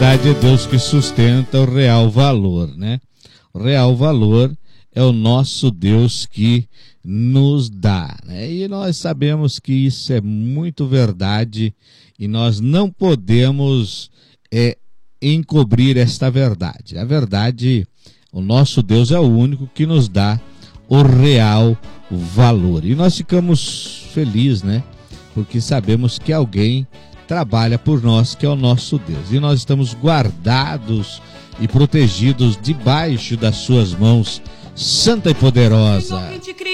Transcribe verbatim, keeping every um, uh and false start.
verdade é Deus que sustenta o real valor, né? O real valor é o nosso Deus que nos dá, né? E nós sabemos que isso é muito verdade e nós não podemos é, encobrir esta verdade. A verdade, o nosso Deus é o único que nos dá o real valor. E nós ficamos felizes, né? Porque sabemos que alguém trabalha por nós, que é o nosso Deus. E nós estamos guardados e protegidos debaixo das suas mãos santa e poderosa.